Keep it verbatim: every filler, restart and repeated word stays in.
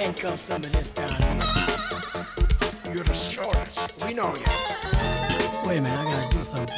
handcuff some of this down here. You're the shortest. We know you. Wait a minute, I gotta do something